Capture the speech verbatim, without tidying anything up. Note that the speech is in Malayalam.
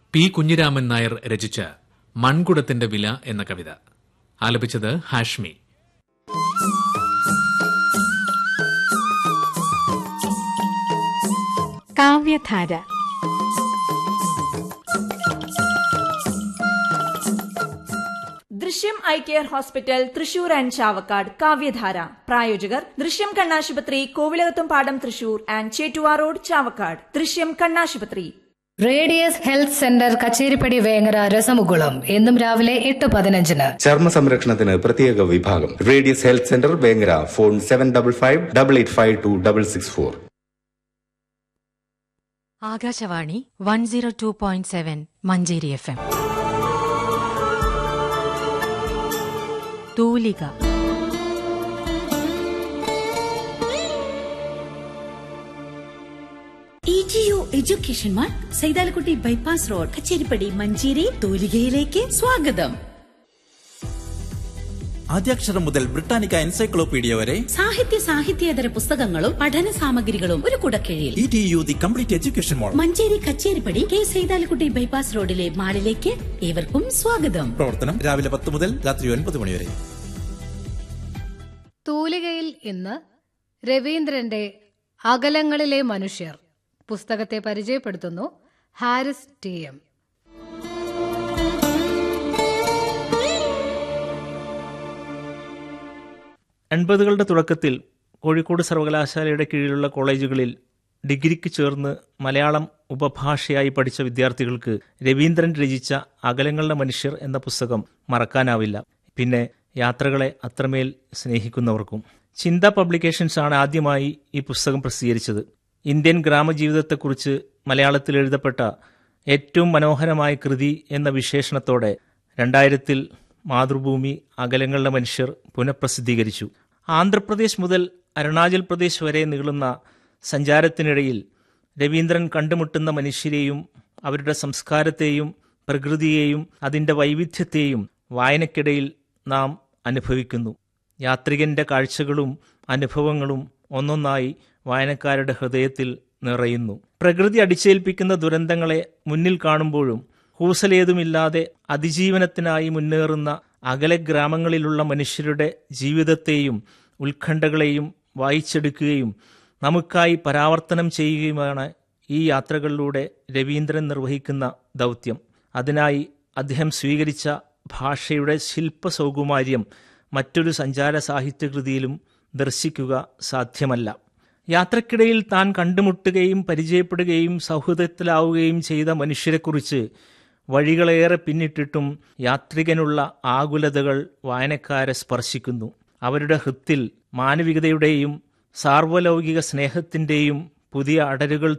പി കുഞ്ഞിരാമൻ നായർ രചിച്ച മൺകുടത്തിന്റെ വില എന്ന കവിത. ആലപിച്ചത് ഹാഷ്മി. കാവ്യധാര. ദൃശ്യം eye care hospital Thrissur and Chavakkad. കാവ്യധാര പ്രായോജകർ ദൃശ്യം കണ്ണാശുപത്രി, കോവിലകത്തും പാടം തൃശൂർ ആൻഡ് ചേറ്റുവാ റോഡ് ചാവക്കാട്. ദൃശ്യം കണ്ണാശുപത്രി. Radius health centre Kacheripadi Vengara രസമുകുളം എന്നും രാവിലെ എട്ട് പതിനഞ്ചിന്. ചർമ്മ സംരക്ഷണത്തിന് പ്രത്യേക വിഭാഗം. Radius health centre Vengara. Phone seven double five double eight five to double six four. Akashvani one zero two point seven Manjeri F M. തൂലിക. E G U education mall, Saithalakutty bypass road, Kacheripadi, Manjeri. തൂലികയിലേക്ക് സ്വാഗതം. ആദ്യാക്ഷരം മുതൽ ബ്രിട്ടാനിക്ക എൻസൈക്ലോപീഡിയ വരെ സാഹിത്യ സാഹിത്യേതര പുസ്തകങ്ങളും പഠന സാമഗ്രികളും ഒരു കുടക്കീഴിൽ. E T you the complete education mall, Manjeri Kacheripadi, K Saithalakutty bypass റോഡിലെ മാളിലേക്ക് ഏവർക്കും സ്വാഗതം. പ്രവർത്തനം രാവിലെ പത്ത് മുതൽ രാത്രി ഒൻപത് മണി വരെ. തൂലികയിൽ ഇന്ന് രവീന്ദ്രന്റെ അകലങ്ങളിലെ മനുഷ്യർ പുസ്തകത്തെ പരിചയപ്പെടുത്തുന്നു ഹാരിസ് ടി എം. എൺപതുകളുടെ തുടക്കത്തിൽ കോഴിക്കോട് സർവകലാശാലയുടെ കീഴിലുള്ള കോളേജുകളിൽ ഡിഗ്രിക്ക് ചേർന്ന് മലയാളം ഉപഭാഷയായി പഠിച്ച വിദ്യാർത്ഥികൾക്ക് രവീന്ദ്രൻ രചിച്ച അകലങ്ങളുടെ മനുഷ്യർ എന്ന പുസ്തകം മറക്കാനാവില്ല. പിന്നെ യാത്രകളെ അത്രമേൽ സ്നേഹിക്കുന്നവർക്കും. ചിന്ത പബ്ലിക്കേഷൻസ് ആണ് ആദ്യമായി ഈ പുസ്തകം പ്രസിദ്ധീകരിച്ചത്. ഇന്ത്യൻ ഗ്രാമജീവിതത്തെക്കുറിച്ച് മലയാളത്തിൽ എഴുതപ്പെട്ട ഏറ്റവും മനോഹരമായ കൃതി എന്ന വിശേഷണത്തോടെ രണ്ടായിരത്തിൽ മാതൃഭൂമി അകലങ്ങളുടെ മനുഷ്യർ പുനഃപ്രസിദ്ധീകരിച്ചു. ആന്ധ്രാപ്രദേശ് മുതൽ അരുണാചൽ പ്രദേശ് വരെ നീളുന്ന സഞ്ചാരത്തിനിടയിൽ രവീന്ദ്രൻ കണ്ടുമുട്ടുന്ന മനുഷ്യരെയും അവരുടെ സംസ്കാരത്തെയും പ്രകൃതിയെയും അതിൻ്റെ വൈവിധ്യത്തെയും വായനയ്ക്കിടയിൽ നാം അനുഭവിക്കുന്നു. യാത്രികന്റെ കാഴ്ചകളും അനുഭവങ്ങളും ഒന്നൊന്നായി വായനക്കാരുടെ ഹൃദയത്തിൽ നിറയുന്നു. പ്രകൃതി അടിച്ചേൽപ്പിക്കുന്ന ദുരന്തങ്ങളെ മുന്നിൽ കാണുമ്പോഴും കൂസലേതുമില്ലാതെ അതിജീവനത്തിനായി മുന്നേറുന്ന അകലെ ഗ്രാമങ്ങളിലുള്ള മനുഷ്യരുടെ ജീവിതത്തെയും ഉത്കണ്ഠകളെയും വായിച്ചെടുക്കുകയും നമുക്കായി പരാവർത്തനം ചെയ്യുകയുമാണ് ഈ യാത്രകളിലൂടെ രവീന്ദ്രൻ നിർവഹിക്കുന്ന ദൗത്യം. അതിനായി അദ്ദേഹം സ്വീകരിച്ച ഭാഷയുടെ ശില്പസൗകുമാര്യം മറ്റൊരു സഞ്ചാര സാഹിത്യകൃതിയിലും ദർശിക്കുക സാധ്യമല്ല. യാത്രക്കിടയിൽ താൻ കണ്ടുമുട്ടുകയും പരിചയപ്പെടുകയും സൗഹൃദത്തിലാവുകയും ചെയ്ത മനുഷ്യരെക്കുറിച്ച് വഴികളേറെ പിന്നിട്ടിട്ടും യാത്രികനുള്ള ആകുലതകൾ വായനക്കാരെ സ്പർശിക്കുന്നു. അവരുടെ ഹൃത്തിൽ മാനവികതയുടെയും സാർവലൗകിക സ്നേഹത്തിൻ്റെയും പുതിയ അടരുകൾ